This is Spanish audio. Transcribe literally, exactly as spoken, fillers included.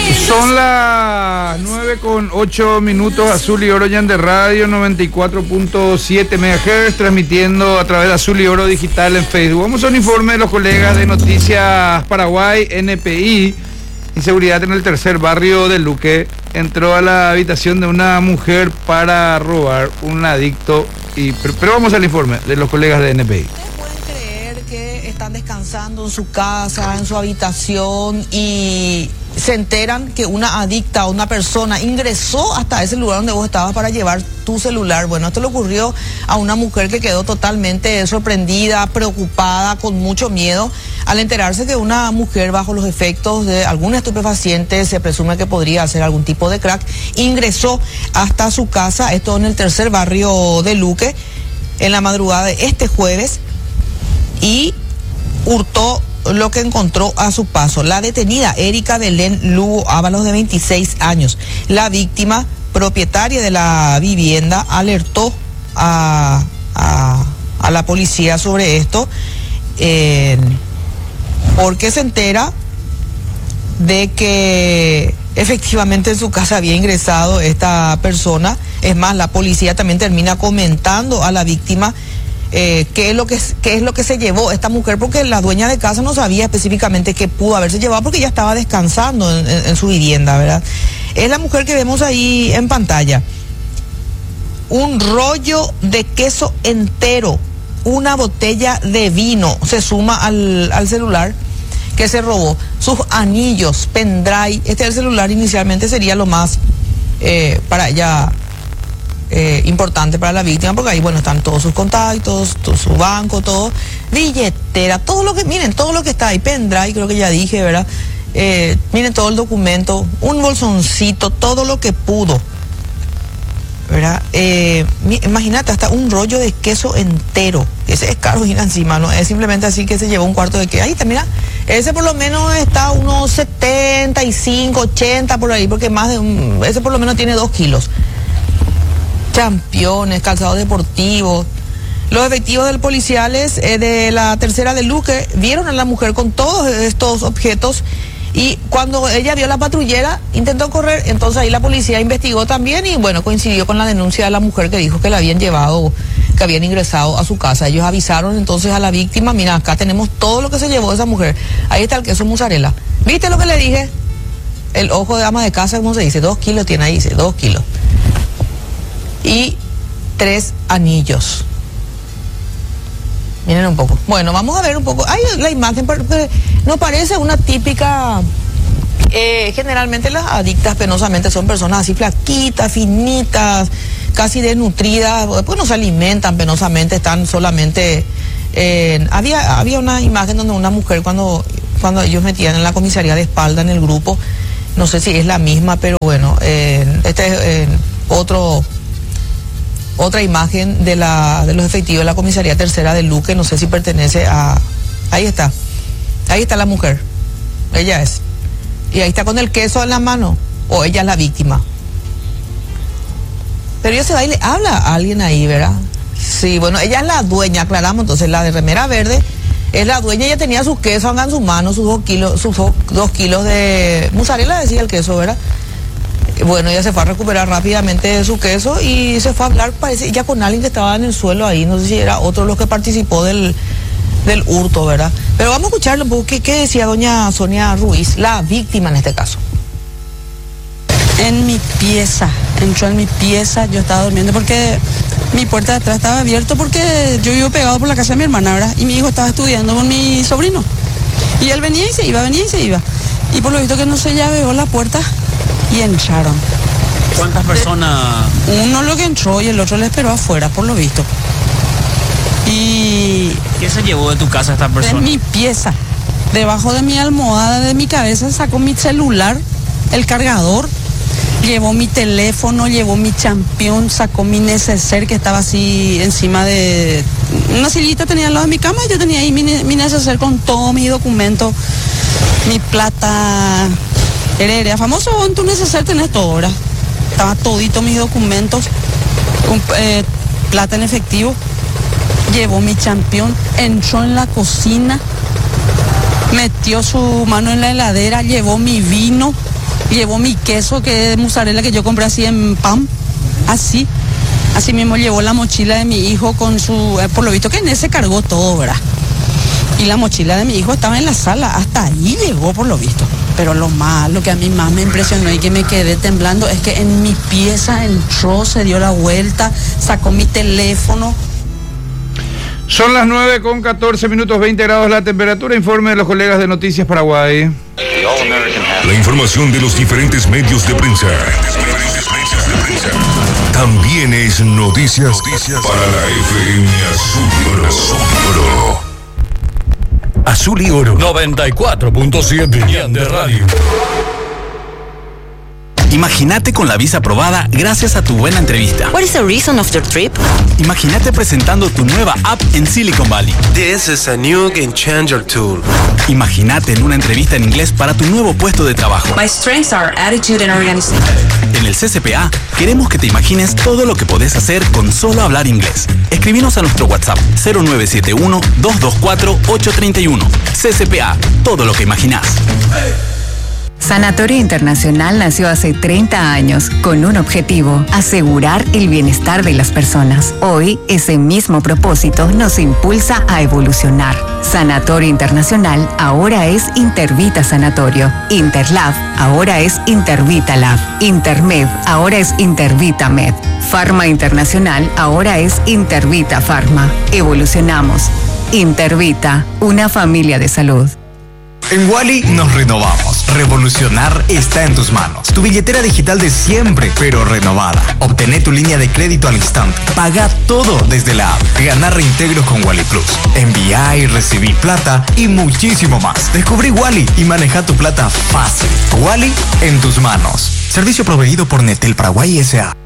Son las nueve con ocho minutos, Azul y Oro de Radio noventa y cuatro punto siete megahertz, transmitiendo a través de Azul y Oro Digital en Facebook. Vamos a un informe de los colegas de Noticias Paraguay, N P I. Inseguridad en el tercer barrio de Luque. Entró a la habitación de una mujer para robar un adicto. Y, pero, pero vamos al informe de los colegas de N P I. Que están descansando en su casa, en su habitación, y se enteran que una adicta o una persona ingresó hasta ese lugar donde vos estabas para llevar tu celular. Bueno, esto le ocurrió a una mujer que quedó totalmente sorprendida, preocupada, con mucho miedo, al enterarse que una mujer bajo los efectos de algún estupefaciente, se presume que podría hacer algún tipo de crack, ingresó hasta su casa, esto en el tercer barrio de Luque, en la madrugada de este jueves, y hurtó lo que encontró a su paso. La detenida, Erika Belén Lugo Ábalos, de veintiséis años. La víctima, propietaria de la vivienda, alertó a, a, a la policía sobre esto, eh, porque se entera de que efectivamente en su casa había ingresado esta persona. Es más, la policía también termina comentando a la víctima Eh, qué es lo que qué es lo que se llevó esta mujer, porque la dueña de casa no sabía específicamente qué pudo haberse llevado, porque ya estaba descansando en, en, en su vivienda, ¿verdad? Es la mujer que vemos ahí en pantalla. Un rollo de queso entero, una botella de vino, se suma al, al celular que se robó, sus anillos, pendrive. Este el celular inicialmente sería lo más eh, para ella Eh, importante para la víctima, porque ahí, bueno, están todos sus contactos, todo su banco, todo, billetera, todo lo que, miren, todo lo que está ahí, pendrive, creo que ya dije, ¿verdad? Eh, miren todo el documento, un bolsoncito, todo lo que pudo, ¿verdad? Eh, imagínate, hasta un rollo de queso entero, ese es caro ir encima, no es simplemente así que se llevó un cuarto de queso. Ahí está, mira, ese por lo menos está unos setenta y cinco, ochenta por ahí, porque más de un, ese por lo menos tiene dos kilos. Championes, calzados deportivos. Los efectivos del policiales eh, de la tercera de Luque vieron a la mujer con todos estos objetos, y cuando ella vio a la patrullera intentó correr. Entonces ahí la policía investigó también y, bueno, coincidió con la denuncia de la mujer, que dijo que la habían llevado, que habían ingresado a su casa. Ellos avisaron entonces a la víctima: mira, acá tenemos todo lo que se llevó esa mujer. Ahí está el queso mozzarella. ¿Viste lo que le dije? El ojo de ama de casa, ¿cómo se dice? Dos kilos tiene ahí, dice, dos kilos. Y tres anillos. Miren un poco. Bueno, vamos a ver un poco. Ay, la imagen nos parece una típica. Eh, generalmente las adictas penosamente son personas así flaquitas, finitas, casi desnutridas, pues no se alimentan penosamente, están solamente. Eh, había había una imagen donde una mujer, cuando cuando ellos metían en la comisaría de espalda en el grupo, no sé si es la misma, pero bueno, eh, este es eh, otro. Otra imagen de la de los efectivos de la comisaría tercera de Luque, no sé si pertenece a... Ahí está, ahí está la mujer, ella es. Y ahí está con el queso en la mano, o ella es la víctima. Pero ella se va y le habla a alguien ahí, ¿verdad? Sí, bueno, ella es la dueña, aclaramos, entonces la de remera verde es la dueña. Ella tenía su queso en su mano, sus dos kilos, sus dos kilos de mozzarella, decía el queso, ¿verdad? Bueno, ella se fue a recuperar rápidamente su queso y se fue a hablar, parece, ya con alguien que estaba en el suelo ahí, no sé si era otro de los que participó del, del hurto, ¿verdad? Pero vamos a escucharlo un poco. ¿Qué, qué decía doña Sonia Ruiz, la víctima en este caso? En mi pieza, entró en mi pieza, yo estaba durmiendo porque mi puerta de atrás estaba abierta, porque yo vivo pegado por la casa de mi hermana, ¿verdad? Y mi hijo estaba estudiando con mi sobrino. Y él venía y se iba, venía y se iba. Y por lo visto que no se llaveó la puerta, y entraron. ¿Cuántas personas? Uno lo que entró y el otro le esperó afuera, por lo visto. Y... ¿Qué se llevó de tu casa esta persona? En mi pieza, debajo de mi almohada, de mi cabeza, sacó mi celular, el cargador, llevó mi teléfono, llevó mi champión, sacó mi neceser que estaba así encima de... Una sillita tenía al lado de mi cama, y yo tenía ahí mi, mi neceser con todo mi documento, mi plata... Era famoso, en tu neceser tenés todo, ¿verdad? Estaba todito mis documentos, un, eh, plata en efectivo. Llevó mi champión, entró en la cocina, metió su mano en la heladera, llevó mi vino, Llevó mi queso que de mozzarella que yo compré así en pan, así. Así mismo llevó la mochila de mi hijo con su, eh, por lo visto que en ese cargó todo, ¿verdad? Y la mochila de mi hijo estaba en la sala, hasta ahí llegó por lo visto. Pero lo más, lo que a mí más me impresionó y que me quedé temblando es que en mi pieza entró, se dio la vuelta, sacó mi teléfono. Son las nueve con catorce minutos, veinte grados la temperatura. Informe de los colegas de Noticias Paraguay. La información de los diferentes medios de prensa. También es noticias, noticias para la F M Azul Oro. Azul y Oro noventa y cuatro punto siete de radio. Imagínate con la visa aprobada gracias a tu buena entrevista. What is the reason of your trip? Imagínate presentando tu nueva app en Silicon Valley. This is a new game changer tool. Imagínate en una entrevista en inglés para tu nuevo puesto de trabajo. My strengths are attitude and organization. En el C C P A queremos que te imagines todo lo que podés hacer con solo hablar inglés. Escribinos a nuestro WhatsApp cero nueve siete uno, dos dos cuatro, ocho tres uno. C C P A, todo lo que imaginás. Sanatorio Internacional nació hace treinta años con un objetivo: asegurar el bienestar de las personas. Hoy, ese mismo propósito nos impulsa a evolucionar. Sanatorio Internacional ahora es Intervita Sanatorio. Interlab ahora es Intervita Lab. Intermed ahora es Intervita Med. Pharma Internacional ahora es Intervita Pharma. Evolucionamos. Intervita, una familia de salud. En Wally nos renovamos. Revolucionar está en tus manos. Tu billetera digital de siempre, pero renovada. Obtené tu línea de crédito al instante. Paga todo desde la app. Ganar reintegros con Wally Plus. Enviar y recibir plata y muchísimo más. Descubrí Wally y maneja tu plata fácil. Wally en tus manos. Servicio proveído por Netel Paraguay S A